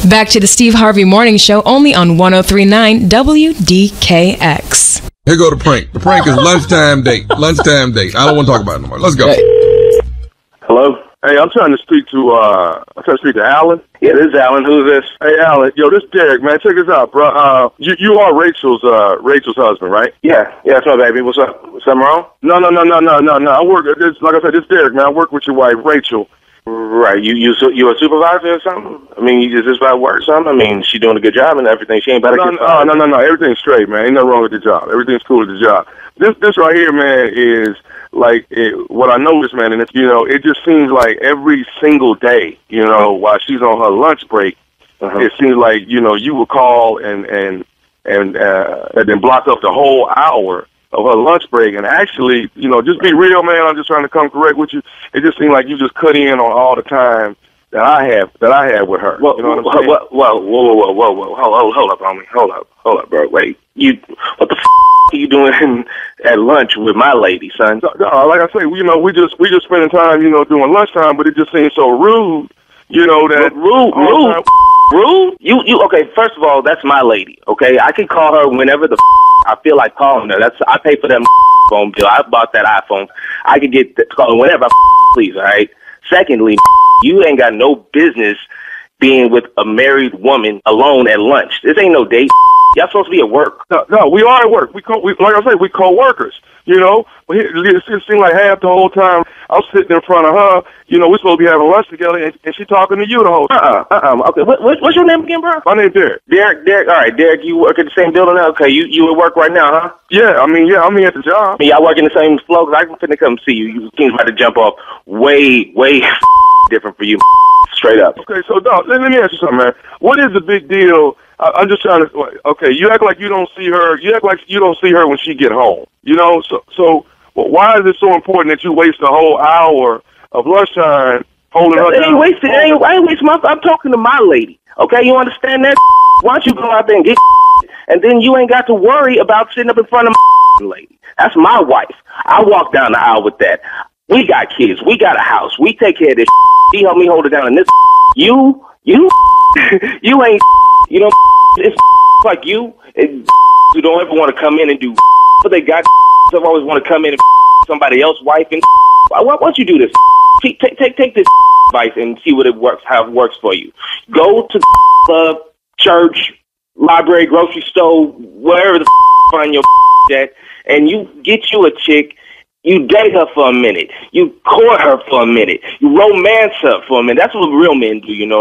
Back to the Steve Harvey Morning Show, only on 103.9 WDKX. Here go the prank. The prank is lunchtime date. Lunchtime date. I don't want to talk about it no more. Let's go. Hello? Hey, I'm trying to speak to Alan. Yeah, this is Alan. Who's this? Hey, Alan. Yo, this is Derek, man. Check this out, bro. You are Rachel's husband, right? Yeah, that's my baby. What's up? Something wrong? No. I work. Like I said, this is Derek, man. I work with your wife, Rachel. Right. You a supervisor or something? I mean, is this about work or something? I mean, she doing a good job and everything. She ain't better. No. Everything's straight, man. Ain't nothing wrong with the job. Everything's cool with the job. This right here, man, is like what I noticed, man, and it just seems like every single day, while she's on her lunch break, it seems like you would call and then block up the whole hour of her lunch break, and actually, just be real, man. I'm just trying to come correct with you. It just seems like you just cut in on all the time that I have with her. Well, you know what I'm saying? Whoa, hold up, homie. Hold up, bro. Wait, what the are you doing at lunch with my lady, son? No, like I say, we just spending time, doing lunchtime, but it just seems so rude, that rude. You okay? First of all, that's my lady. Okay, I can call her whenever the I feel like calling her. I pay for that phone bill. I bought that iPhone. I can get calling whenever I please. All right. Secondly, you ain't got no business being with a married woman alone at lunch. This ain't no date. Y'all supposed to be at work. No, we are at work. We like I say, we co-workers. But it seemed like half the whole time I'm sitting in front of her. We're supposed to be having lunch together, and she talking to you the whole time. Okay, what's your name again, bro? My name's Derek. Derek. All right, Derek. You work at the same building now? Okay, you at work right now, huh? Yeah, I'm here at the job. Y'all work in the same floor? Cause I'm finna come see you. You seem about to jump off way different for you. Straight up. Okay, so dog, let me ask you something, man. What is the big deal? I'm just trying to. Okay, you act like you don't see her. You act like you don't see her when she get home. So why is it so important that you waste a whole hour of lunchtime holding her down? I ain't wasting my. I'm talking to my lady. Okay, you understand that? Why don't you go out there and get and then you ain't got to worry about sitting up in front of my lady. That's my wife. I walk down the aisle with that. We got kids. We got a house. We take care of this. She helped me hold it down. And this, you ain't, it's like you who don't ever want to come in and do, but they got some always want to come in and somebody else's wife. And why don't you do this? Take this advice and see how it works for you. Go to club, church, library, grocery store, wherever the find your at, and you get you a chick. You date her for a minute. You court her for a minute. You romance her for a minute. That's what real men do,